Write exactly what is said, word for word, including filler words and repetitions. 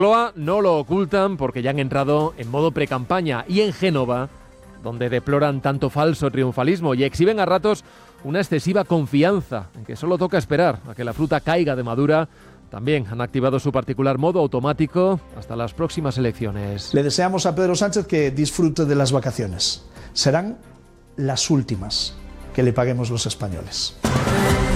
Moncloa no lo ocultan porque ya han entrado en modo precampaña y en Génova, donde deploran tanto falso triunfalismo y exhiben a ratos una excesiva confianza en que solo toca esperar a que la fruta caiga de madura, también han activado su particular modo automático hasta las próximas elecciones. Le deseamos a Pedro Sánchez que disfrute de las vacaciones. Serán las últimas que le paguemos los españoles.